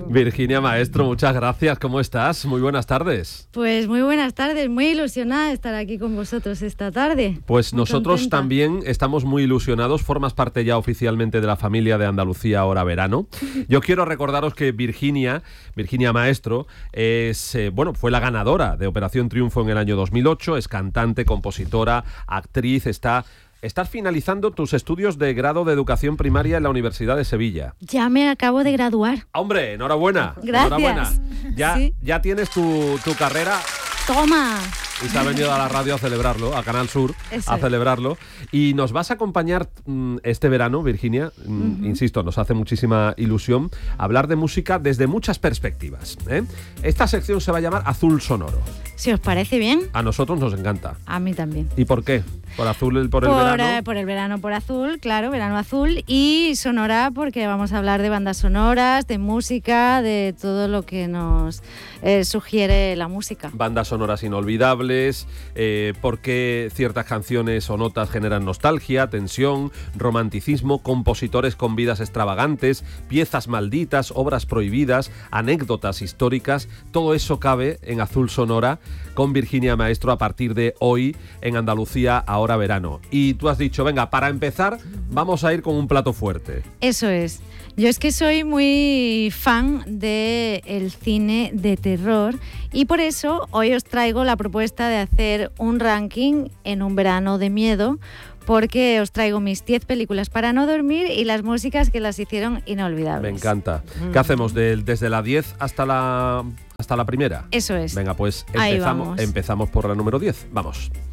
Virginia Maestro, muchas gracias. ¿Cómo estás? Muy buenas tardes. Pues muy buenas tardes, muy ilusionada de estar aquí con vosotros esta tarde. Pues muy nosotros contenta. también estamos muy ilusionados. Formas parte ya oficialmente de la familia de Andalucía Ahora Verano. Yo quiero recordaros que Virginia Maestro fue la ganadora de Operación Triunfo en el año 2008. Es cantante, compositora, actriz, Estás finalizando tus estudios de grado de educación primaria en la Universidad de Sevilla. Ya me acabo de graduar. ¡Hombre, enhorabuena! Gracias. Enhorabuena. Sí. Ya tienes tu carrera. ¡Toma! Y se ha venido a la radio a celebrarlo, a Canal Sur, Eso a es. celebrarlo. Y nos vas a acompañar este verano, Virginia, insisto, nos hace muchísima ilusión hablar de música desde muchas perspectivas, ¿eh? Esta sección se va a llamar Azul Sonoro. Si os parece bien, A nosotros nos encanta. a mí también. ¿Y por qué? ¿Por azul, por el verano? Por el verano, por azul, claro, verano azul. Y sonora, porque vamos a hablar de bandas sonoras, de música, de todo lo que nos sugiere la música. Bandas sonoras inolvidables, por qué ciertas canciones o notas generan nostalgia, tensión, romanticismo, compositores con vidas extravagantes, piezas malditas, obras prohibidas, anécdotas históricas. Todo eso cabe en Azul Sonora con Virginia Maestro a partir de hoy en Andalucía Ahora Verano. Y tú has dicho, venga, para empezar vamos a ir con un plato fuerte. Eso es. Yo es que soy muy fan del cine de terror y por eso hoy os traigo la propuesta de hacer un ranking en un verano de miedo, porque os traigo mis 10 películas para no dormir y las músicas que las hicieron inolvidables. Me encanta. ¿Qué hacemos? ¿Desde la 10 hasta la primera? Eso es. Venga, pues Ahí vamos. empezamos por la número 10. Vamos.